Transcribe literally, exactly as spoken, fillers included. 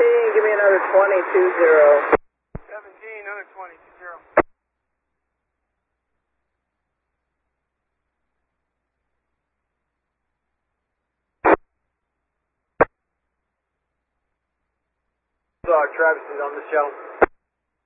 seventeen, give me another twenty-two zero. seventeen, another twenty-two zero. Uh, Travis is on the show.